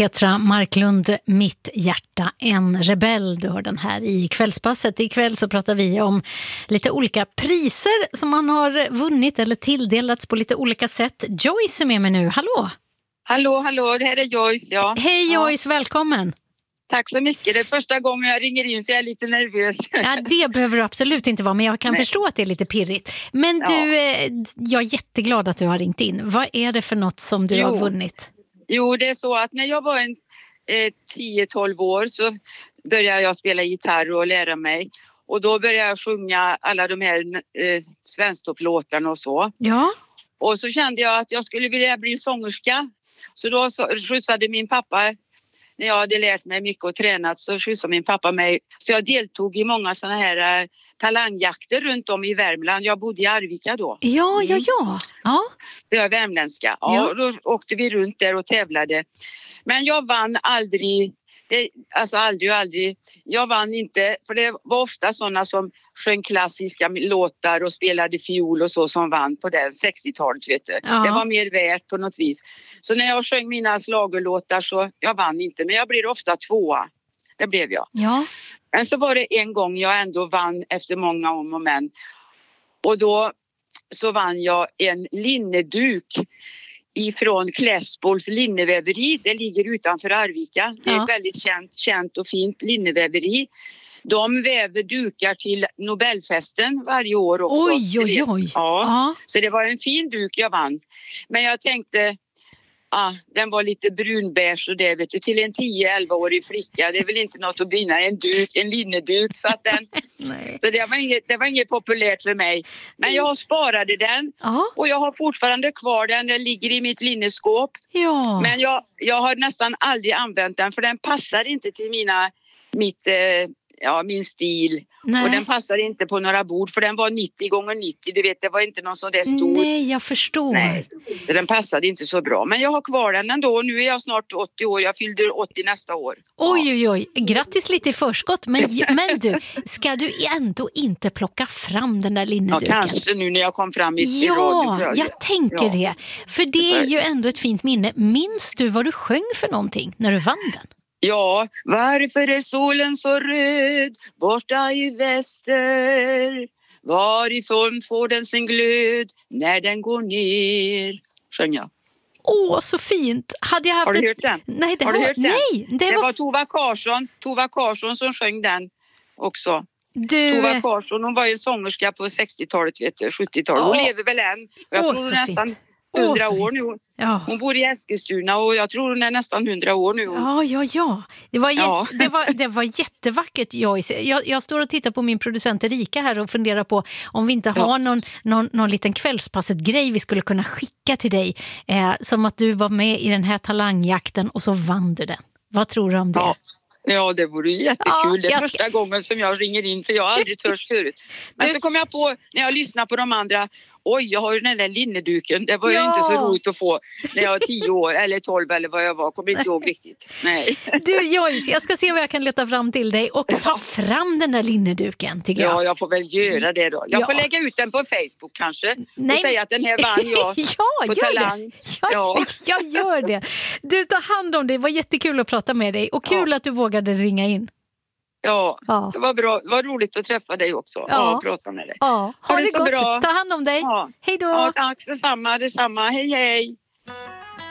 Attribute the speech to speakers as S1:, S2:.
S1: Petra Marklund, Mitt hjärta, en rebell. Du hör den här i kvällspasset. Ikväll så pratar vi om lite olika priser som man har vunnit eller tilldelats på lite olika sätt. Joyce är med mig nu. Hallå!
S2: Hallå, det här är Joyce, ja.
S1: Hej Joyce, välkommen!
S2: Tack så mycket. Det är första gången jag ringer in så jag är lite nervös.
S1: Ja, det behöver du absolut inte vara, men jag kan förstå att det är lite pirrigt. Men du, jag är jätteglad att du har ringt in. Vad är det för något som du har vunnit?
S2: Jo, det är så att när jag var 10-12 år så började jag spela gitarr och lära mig. Och då började jag sjunga alla de här svensktopp-låtarna och så.
S1: Ja.
S2: Och så kände jag att jag skulle vilja bli sångerska. Så då skjutsade min pappa, när jag hade lärt mig mycket och tränat, så skjutsade min pappa mig. Så jag deltog i många sådana här talangjakter runt om i Värmland. Jag bodde i Arvika då.
S1: Ja.
S2: Det är värmländska. Ja, då åkte vi runt där och tävlade. Men jag vann aldrig. Aldrig. Jag vann inte, för det var ofta sådana som sjöng klassiska låtar och spelade fiol och så som vann på den 60-talet, vet du. Ja. Det var mer värt på något vis. Så när jag sjöng mina slagerlåtar så jag vann inte, men jag blev ofta tvåa. Det blev jag.
S1: Ja.
S2: Men så var det en gång jag ändå vann efter många om och men. Och då så vann jag en linneduk ifrån Klässbols linneväveri. Det ligger utanför Arvika. Det är ett väldigt känt och fint linneväveri. De väver dukar till Nobelfesten varje år också.
S1: Oj.
S2: Ja. Så det var en fin duk jag vann. Men jag tänkte, den var lite brunbärs och det, vet du, till en 10-11-årig flicka. Det är väl inte något att vinna en linneduk. Så att så det var inget populärt för mig. Men jag sparade den och jag har fortfarande kvar den. Den ligger i mitt linneskåp.
S1: Ja.
S2: Men jag har nästan aldrig använt den, för den passar inte till min stil. Nej. Och den passar inte på några bord, för den var 90 gånger 90, du vet, det var inte någon sån där stor.
S1: Nej, jag förstår. Nej,
S2: så den passade inte så bra. Men jag har kvar den ändå. Nu är jag snart 80 år. Jag fyllde 80 nästa år.
S1: Oj. Grattis lite i förskott. Men du, ska du ändå inte plocka fram den där linneduken?
S2: Ja, kanske nu när jag kom fram i radio.
S1: Ja, jag tänker det. För det är ju ändå ett fint minne. Minns du vad du sjöng för någonting när du vann den?
S2: Ja, varför är solen så röd borta i väster? Varifrån får den sin glöd när den går ner? Sjöng jag.
S1: Så fint. Hade jag haft
S2: har du hört den?
S1: Nej,
S2: har du hört den?
S1: Nej,
S2: det var Tova Karsson som sjöng den också. Tova Karsson, hon var ju sångerska på 60-talet, vet du, 70-talet. Hon lever väl än. Jag tror hon nästan 100 år nu. Ja. Hon bor i Eskilstuna och jag tror hon är nästan 100 år nu.
S1: Ja. Det var jättevackert, Joyce. Jag står och tittar på min producent Erika här och funderar på om vi inte har någon liten kvällspasset-grej vi skulle kunna skicka till dig. Som att du var med i den här talangjakten och så vann du den. Vad tror du om det?
S2: Ja, det vore jättekul. Det är första gången som jag ringer in, för jag har aldrig törs förut. Men så kom jag på, när jag lyssnar på de andra, jag har ju den där linneduken. Det var ju inte så roligt att få när jag var 10 år eller 12 eller vad jag var. Kommer inte ihåg riktigt. Nej.
S1: Du Joyce, jag ska se vad jag kan leta fram till dig och ta fram den där linneduken, tycker jag.
S2: Ja, jag får väl göra det då. Jag får lägga ut den på Facebook kanske. Och säga att den här vann jag på Talang.
S1: Jag gör det. Du, ta hand om det. Det var jättekul att prata med dig. Och kul att du vågade ringa in.
S2: Ja, det var bra. Det var roligt att träffa dig också och prata med dig.
S1: Ja, ha det
S2: så
S1: gott.
S2: Bra.
S1: Ta hand om dig.
S2: Ja.
S1: Hej då.
S2: Ja, tack detsamma. Hej.